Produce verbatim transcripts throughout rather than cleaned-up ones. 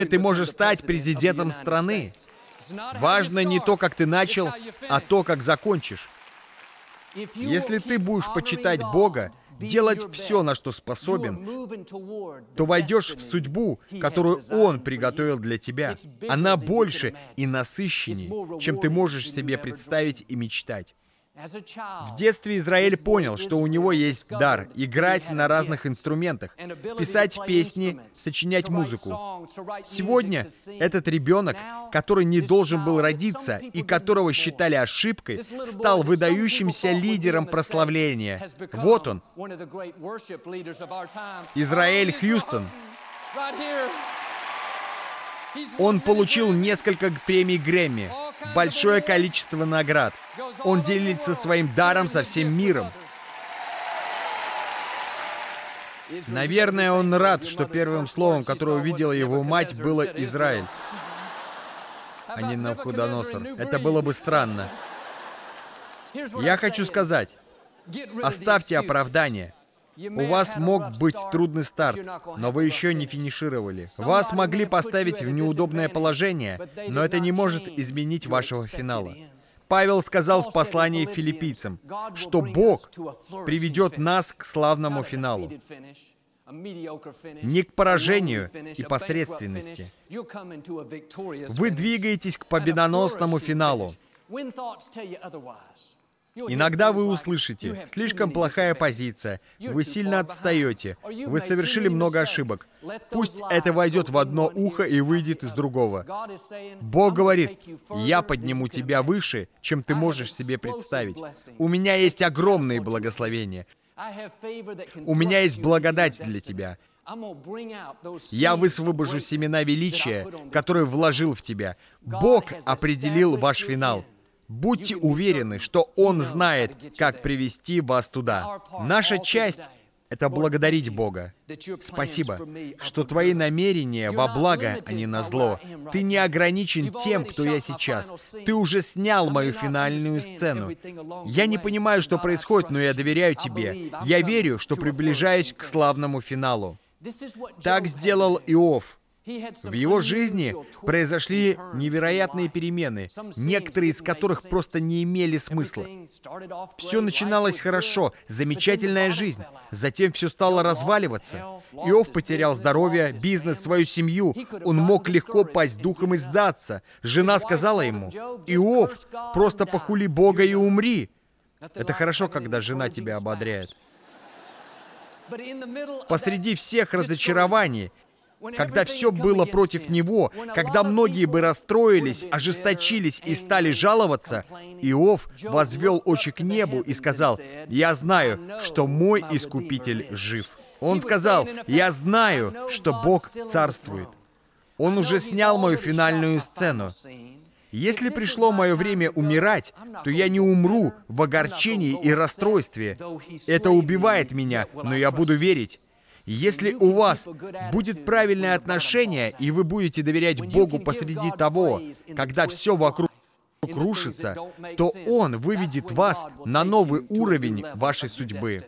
ты можешь стать президентом страны. Важно не то, как ты начал, а то, как закончишь. Если ты будешь почитать Бога, делать все, на что способен, то войдешь в судьбу, которую Он приготовил для тебя. Она больше и насыщеннее, чем ты можешь себе представить и мечтать. В детстве Израиль понял, что у него есть дар играть на разных инструментах, писать песни, сочинять музыку. Сегодня этот ребенок, который не должен был родиться и которого считали ошибкой, стал выдающимся лидером прославления. Вот он, Израиль Хьюстон. Он получил несколько премий Грэмми, большое количество наград. Он делится своим даром со всем миром. Наверное, он рад, что первым словом, которое увидела его мать, было «Израиль», а не Навуходоносор. Это было бы странно. Я хочу сказать, оставьте оправдания. У вас мог быть трудный старт, но вы еще не финишировали. Вас могли поставить в неудобное положение, но это не может изменить вашего финала. Павел сказал в послании к филиппийцам, что Бог приведет нас к славному финалу, не к поражению и посредственности. Вы двигаетесь к победоносному финалу. Иногда вы услышите: слишком плохая позиция, вы сильно отстаете, вы совершили много ошибок. Пусть это войдет в одно ухо и выйдет из другого. Бог говорит: я подниму тебя выше, чем ты можешь себе представить. У меня есть огромные благословения. У меня есть благодать для тебя. Я высвобожу семена величия, которые вложил в тебя. Бог определил ваш финал. Будьте уверены, что Он знает, как привести вас туда. Наша часть — это благодарить Бога. Спасибо, что Твои намерения во благо, а не на зло. Ты не ограничен тем, кто я сейчас. Ты уже снял мою финальную сцену. Я не понимаю, что происходит, но я доверяю Тебе. Я верю, что приближаюсь к славному финалу. Так сделал Иов. В его жизни произошли невероятные перемены, некоторые из которых просто не имели смысла. Все начиналось хорошо, замечательная жизнь. Затем все стало разваливаться. Иов потерял здоровье, бизнес, свою семью. Он мог легко пасть духом и сдаться. Жена сказала ему: «Иов, просто похули Бога и умри». Это хорошо, когда жена тебя ободряет. Посреди всех разочарований, когда все было против него, когда многие бы расстроились, ожесточились и стали жаловаться, Иов возвел очи к небу и сказал: «Я знаю, что мой Искупитель жив». Он сказал: «Я знаю, что Бог царствует». Он уже снял мою финальную сцену. Если пришло мое время умирать, то я не умру в огорчении и расстройстве. Это убивает меня, но я буду верить. Если у вас будет правильное отношение, и вы будете доверять Богу посреди того, когда все вокруг рушится, то Он выведет вас на новый уровень вашей судьбы.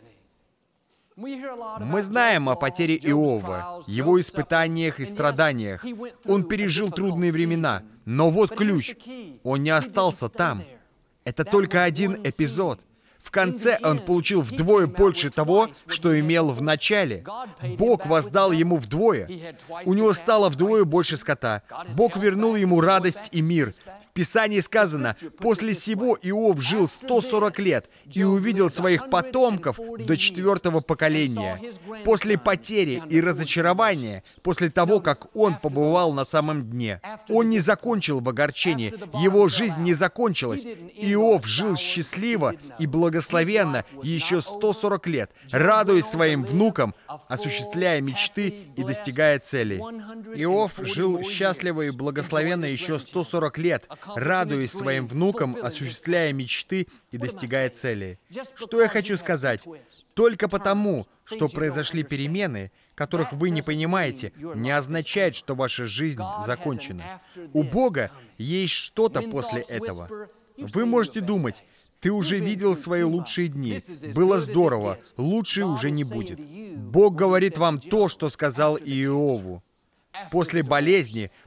Мы знаем о потере Иова, его испытаниях и страданиях. Он пережил трудные времена, но вот ключ. Он не остался там. Это только один эпизод. В конце он получил вдвое больше того, что имел в начале. Бог воздал ему вдвое. У него стало вдвое больше скота. Бог вернул ему радость и мир. В Писании сказано: «После сего Иов жил сто сорок лет и увидел своих потомков до четвертого поколения». После потери и разочарования, после того, как он побывал на самом дне, он не закончил в огорчении. Его жизнь не закончилась. Иов жил счастливо и благословенно еще сто сорок лет, радуясь своим внукам, осуществляя мечты и достигая целей. Иов жил счастливо и благословенно еще сто сорок лет, радуясь своим внукам, осуществляя мечты и достигая целей. Что я хочу сказать? Только потому, что произошли перемены, которых вы не понимаете, не означает, что ваша жизнь закончена. У Бога есть что-то после этого. Вы можете думать: ты уже видел свои лучшие дни, было здорово, лучше уже не будет. Бог говорит вам то, что сказал Иову. После болезни,